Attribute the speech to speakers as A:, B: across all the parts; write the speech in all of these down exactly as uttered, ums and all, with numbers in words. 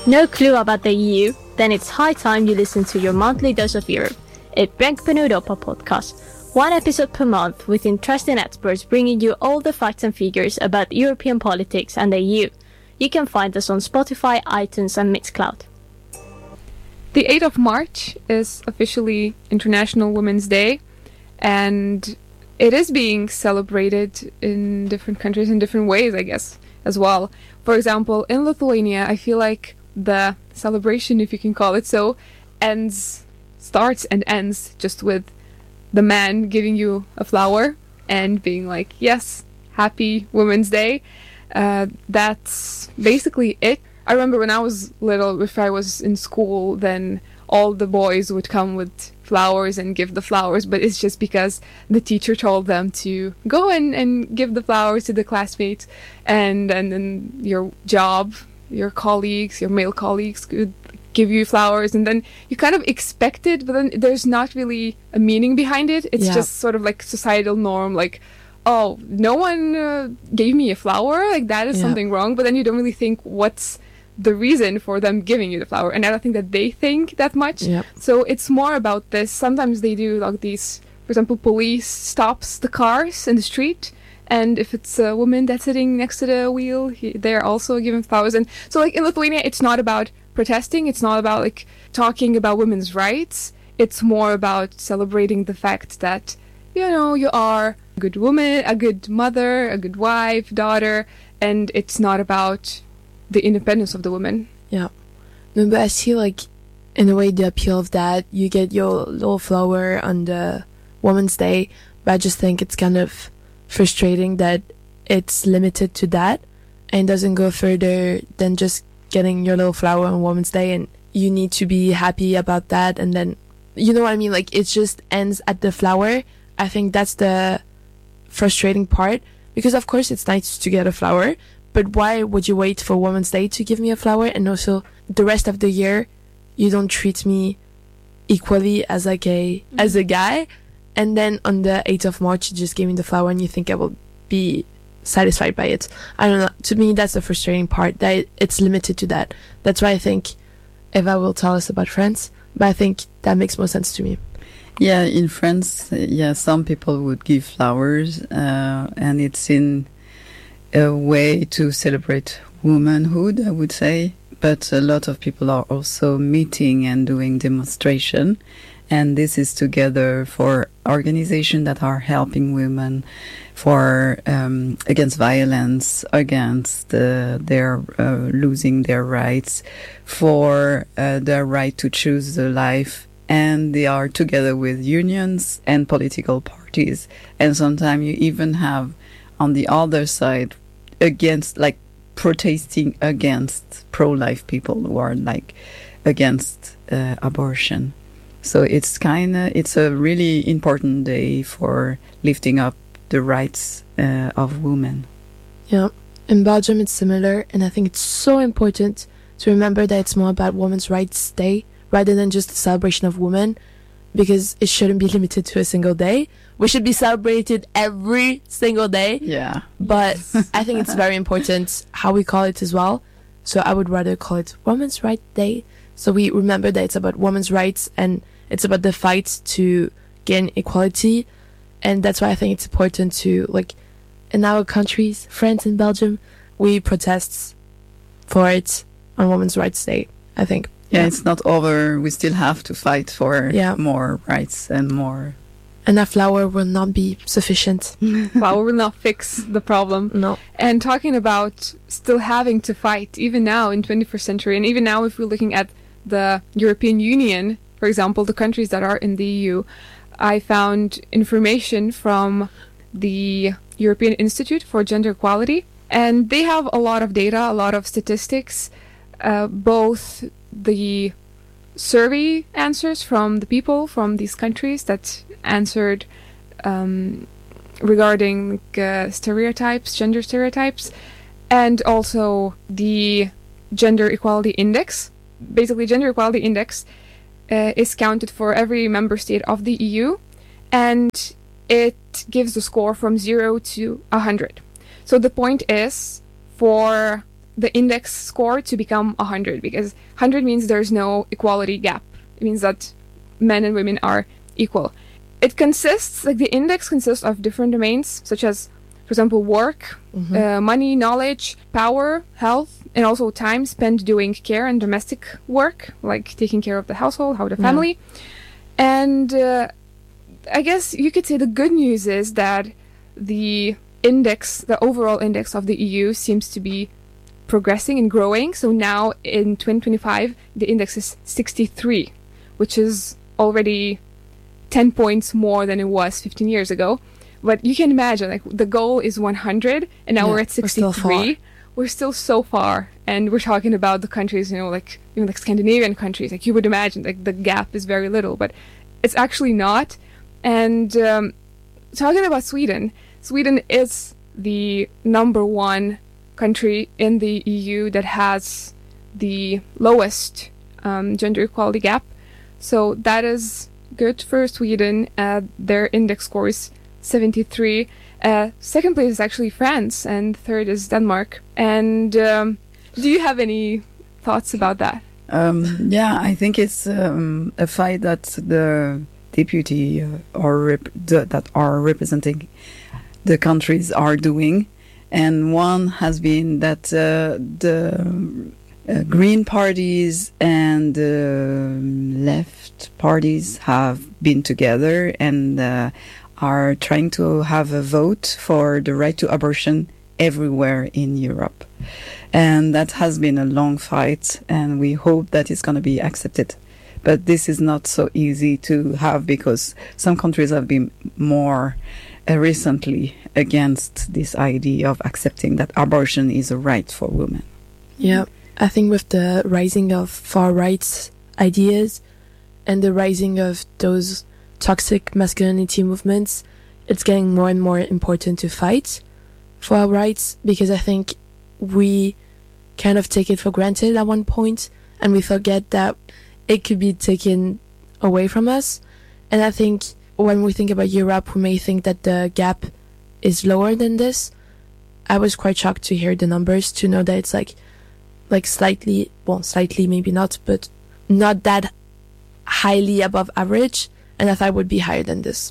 A: No clue about the E U? Then it's high time you listen to your monthly dose of Europe. Ett Bränkpen Europa podcast. One episode per month with interesting experts bringing you all the facts and figures about European politics and the E U. You can find us on Spotify, iTunes and Mixcloud.
B: The eighth of March is officially International Women's Day, and it is being celebrated in different countries in different ways, I guess, as well. For example, in Lithuania, I feel like the celebration, if you can call it so, ends, starts and ends just with the man giving you a flower and being like, yes, happy Women's Day. Uh, that's basically it. I remember when I was little, if I was in school, then all the boys would come with flowers and give the flowers, but it's just because the teacher told them to go and, and give the flowers to the classmates, and, and then your job, your colleagues, your male colleagues could give you flowers, and then you kind of expect it, but then there's not really a meaning behind it. It's
C: Yeah.
B: just sort of like societal norm, like, oh, no one uh, gave me a flower, like that is
C: Yeah.
B: something wrong, but then you don't really think what's the reason for them giving you the flower, and I don't think that they think that much.
C: Yep.
B: So it's more about this. Sometimes they do like these, for example, police stops the cars in the street, and if it's a woman that's sitting next to the wheel, he, they're also given flowers. And so like in Lithuania, it's not about protesting, it's not about like talking about women's rights, it's more about celebrating the fact that, you know, you are a good woman, a good mother, a good wife, daughter, and it's not about the independence of the woman.
C: Yeah. No, but I see, like, in a way, the appeal of that. You get your little flower on the Women's Day, but I just think it's kind of frustrating that it's limited to that and doesn't go further than just getting your little flower on Women's Day, and you need to be happy about that, and then, you know what I mean? Like, it just ends at the flower. I think that's the frustrating part, because of course it's nice to get a flower, but why would you wait for Women's Day to give me a flower? And also, the rest of the year, you don't treat me equally as like a mm-hmm. as a guy. And then on the eighth of March, you just give me the flower, and you think I will be satisfied by it. I don't know. To me, that's the frustrating part, that it's limited to that. That's why I think Eva will tell us about France, but I think that makes more sense to me.
D: Yeah, in France, yeah, some people would give flowers, uh, and it's in a way to celebrate womanhood, I would say. But a lot of people are also meeting and doing demonstration. And this is together for organizations that are helping women for um, against violence, against uh, their uh, losing their rights, for uh, their right to choose the life. And they are together with unions and political parties. And sometimes you even have on the other side against, like, protesting against pro-life people who are like against uh, abortion. So it's kind of, it's a really important day for lifting up the rights uh, of women.
C: Yeah, in Belgium it's similar, and I think it's so important to remember that it's more about Women's Rights Day rather than just a celebration of women, because it shouldn't be limited to a single day. We should be celebrated every single day.
D: Yeah.
C: But I think it's very important how we call it as well. So I would rather call it Women's Rights Day, so we remember that it's about women's rights and it's about the fight to gain equality. And that's why I think it's important to, like, in our countries, France and Belgium, we protest for it on Women's Rights Day, I think.
D: Yeah,
C: Yeah.
D: it's not over. We still have to fight for
C: Yeah.
D: more rights and more.
C: And that flower will not be sufficient.
B: Flower will not fix the problem.
C: No.
B: And talking about still having to fight, even now in twenty-first century, and even now if we're looking at the European Union, for example, the countries that are in the E U, I found information from the European Institute for Gender Equality, and they have a lot of data, a lot of statistics, uh, both the survey answers from the people from these countries that answered um, regarding uh, stereotypes, gender stereotypes, and also the Gender Equality Index. Basically, Gender Equality Index uh, is counted for every member state of the E U, and it gives a score from zero to one hundred. So the point is, for the index score to become one hundred, because one hundred means there's no equality gap. It means that men and women are equal. It consists, like the index consists of different domains, such as, for example, work, mm-hmm. uh, money, knowledge, power, health, and also time spent doing care and domestic work, like taking care of the household, how the family. Yeah. And uh, I guess you could say the good news is that the index, the overall index of the E U seems to be progressing and growing. So now in twenty twenty-five, the index is sixty-three, which is already ten points more than it was fifteen years ago. But you can imagine, like, the goal is one hundred, and now yeah, we're at sixty-three. We're still, we're still so far, and we're talking about the countries, you know, like, even like Scandinavian countries. Like, you would imagine, like, the gap is very little, but it's actually not. And um, talking about Sweden, Sweden is the number one country in the E U that has the lowest um, gender equality gap. So that is good for Sweden. Uh, their index score is seventy-three. Uh, second place is actually France, and third is Denmark. And um, do you have any thoughts about that?
D: Um, yeah, I think it's um, a fight that the deputy uh, or rep- the, that are representing the countries are doing, and one has been that uh, the uh, Green parties and the uh, left parties have been together and uh, are trying to have a vote for the right to abortion everywhere in Europe. And that has been a long fight, and we hope that it's going to be accepted. But this is not so easy to have, because some countries have been more uh, recently against this idea of accepting that abortion is a right for women.
C: Yeah, I think with the rising of far right ideas and the rising of those toxic masculinity movements, it's getting more and more important to fight for our rights, because I think we kind of take it for granted at one point, and we forget that it could be taken away from us. And I think when we think about Europe, we may think that the gap is lower than this. I was quite shocked to hear the numbers, to know that it's like like slightly, well, slightly maybe not, but not that highly above average. And I thought it would be higher than this.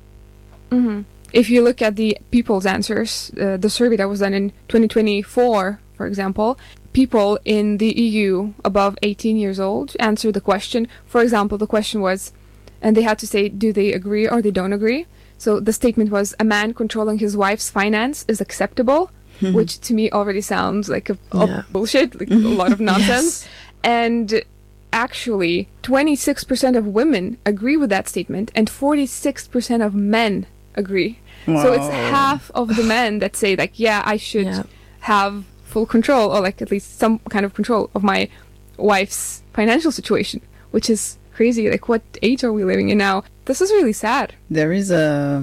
B: Mm-hmm. If you look at the people's answers, uh, the survey that was done in twenty twenty-four, for example, people in the E U above eighteen years old answered the question. For example, the question was, and they had to say, do they agree or they don't agree? So the statement was, a man controlling his wife's finance is acceptable, mm-hmm. which to me already sounds like a, a yeah. bullshit, like a lot of nonsense. Yes. And actually, twenty-six percent of women agree with that statement, and forty-six percent of men agree. Wow. So it's half of the men that say, like, yeah, I should yeah. have full control, or like at least some kind of control of my wife's financial situation, which is crazy. Like, what age are we living in now? This is really sad.
D: There is a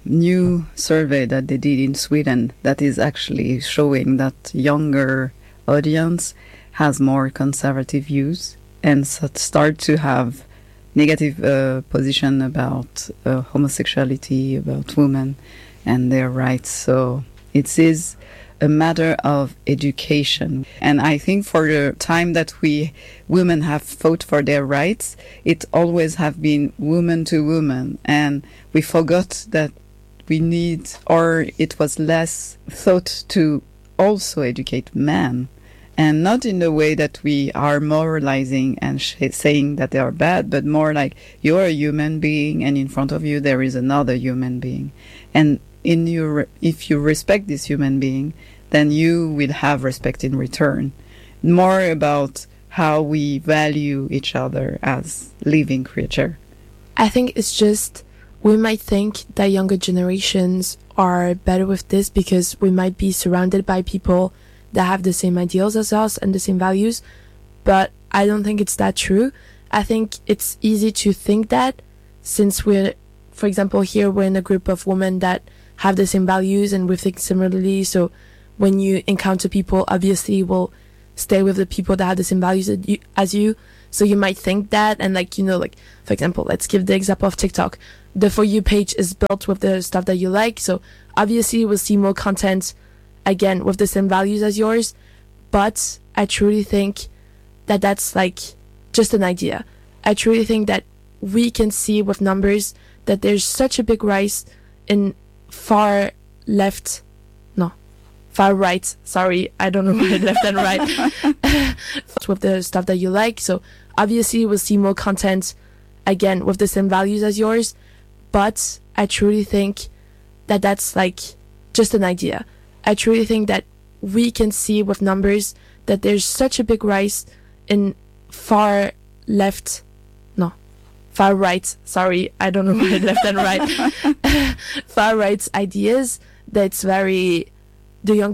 D: new survey that they did in Sweden that is actually showing that younger audience has more conservative views and start to have negative uh, position about uh, homosexuality, about women and their rights. So it is a matter of education. And I think for the time that we women have fought for their rights, it always have been woman to woman. And we forgot that we need, or it was less thought to also educate men. And not in the way that we are moralizing and sh- saying that they are bad, but more like you're a human being and in front of you there is another human being. And in your, if you respect this human being, then you will have respect in return. More about how we value each other as living creature.
C: I think it's just, we might think that younger generations are better with this because we might be surrounded by people that have the same ideals as us and the same values, but I don't think it's that true. I think it's easy to think that, since we're, for example, here we're in a group of women that have the same values and we think similarly, so when you encounter people, obviously you will stay with the people that have the same values as you, as you. So you might think that, and like, you know, like, for example, let's give the example of TikTok. The For You page is built with the stuff that you like, so obviously you will see more content again with the same values as yours. but I truly think that that's like just an idea. I truly think that we can see with numbers that there's such a big rise in far left, no, far right, sorry, I don't know why left and right, with the stuff that you like. So obviously we'll see more content, again, with the same values as yours, but I truly think that that's like just an idea. I truly think that we can see with numbers that there's such a big rise in far left, no, far right, sorry, I don't know why left and right, far right ideas that's very, the young